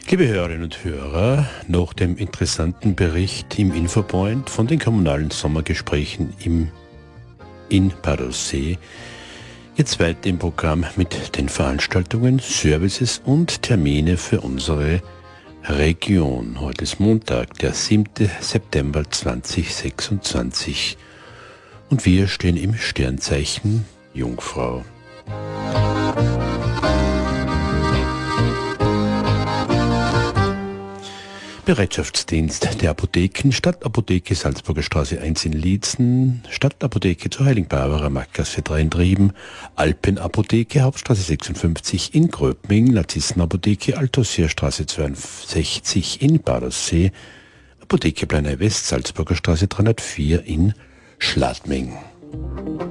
Liebe Hörerinnen und Hörer, nach dem interessanten Bericht im Infopoint von den kommunalen Sommergesprächen in Badersee jetzt weiter im Programm mit den Veranstaltungen, Services und Termine für unsere Region. Heute ist Montag, der 7. September 2026 und wir stehen im Sternzeichen Jungfrau. Bereitschaftsdienst der Apotheken, Stadtapotheke Salzburger Straße 1 in Liezen, Stadtapotheke zur Heiligen Barbara Marktgasse 3 in Trieben, Alpenapotheke Hauptstraße 56 in Gröbming, Narzissenapotheke Altaussierstraße 62 in Badersee, Apotheke Planei West Salzburger Straße 304 in Schladming.